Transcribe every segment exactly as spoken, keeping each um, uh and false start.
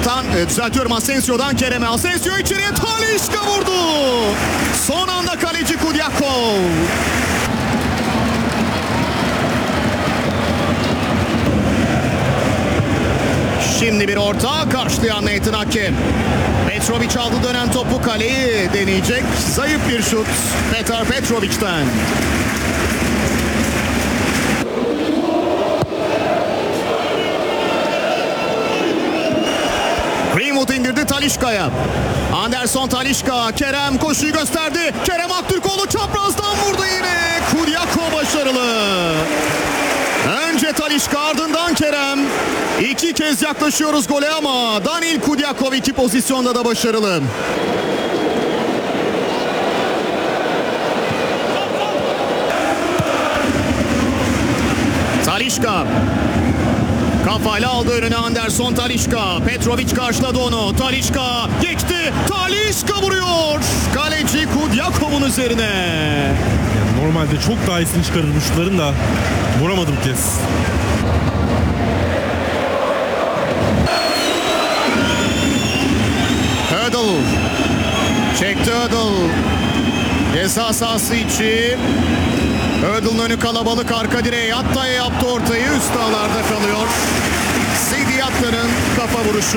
Toptan e, düzeltiyorum Asensio'dan Kerem'e. Asensio içeriye, Talisca vurdu. Son anda kaleci Kudyakov. Şimdi bir orta karşılayan Nathan Ake. Petrovic aldı dönen topu, kaleyi deneyecek. Zayıf bir şut Petar Petrovic'ten. Greenwood indirdi Talisca'ya. Anderson Talisca, Kerem koşuyu gösterdi. Kerem Aktürkoğlu çaprazdan vurdu yine. Kudyakov başarılı. Önce Talisca, ardından Kerem. İki kez yaklaşıyoruz gole ama Danil Kudyakov iki pozisyonda da başarılı. Talisca. Kafayla aldı önüne Anderson Talisca. Petrovic karşıladı onu. Talisca geçti. Talisca vuruyor. Kaleci Kudyakov'un üzerine. Yani normalde çok daha iyisini çıkarır şutların da vuramadı bu kez. Hödl. Çekti Hödl. Ceza sahası içi. Hödl'ın önü kalabalık, arka direğe Yatta'ya yaptı ortayı, üst ağlarda kalıyor. Sidi Yatta'nın kafa vuruşu.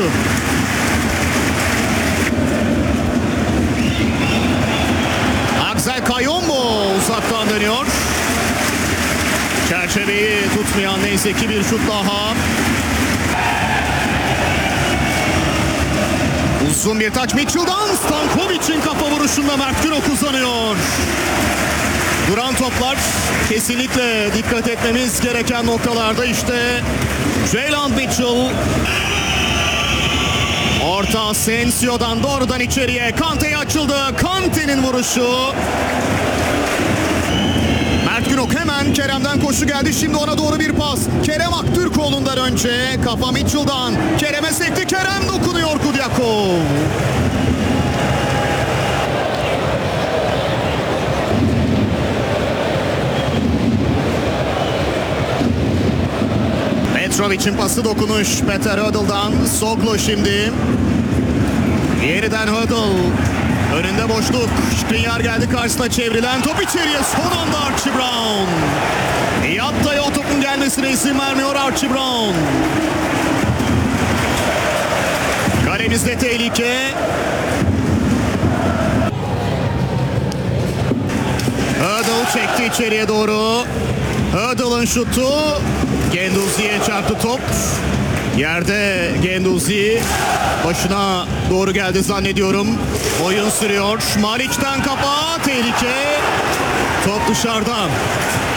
Axel Kayombo uzaktan dönüyor. Çerçeveyi tutmayan neyse ki bir şut daha. Uzun bir taç Mitchell'dan, Stankovic'in kafa vuruşunda Mert Günok uzanıyor. Duran toplar kesinlikle dikkat etmemiz gereken noktalarda. İşte Jalen Mitchell. Orta Asensio'dan doğrudan içeriye. Kante'ye açıldı. Kante'nin vuruşu. Mert Günok hemen Kerem'den koşu geldi. Şimdi ona doğru bir pas. Kerem Aktürkoğlu'ndan önce. Kafa Mitchell'dan. Kerem'e sekti. Kerem dokunuyor Kudyakov. Petrovic'in pası dokunuş. Petar Hödl'dan. Soglo şimdi. Yeniden Hödl. Önünde boşluk. Skriniar geldi karşısına, çevrilen top içeriye. Son anda Archie Brown. Yatta'ya o topun gelmesine izin vermiyor Archie Brown. Kalemizde tehlike. Hödl çekti içeriye doğru. Hödl'ın şutu. Genduzi'ye çarptı top. Yerde Genduzi başına doğru geldi zannediyorum. Oyun sürüyor. Malic'ten kafa, tehlike. Top dışarıda.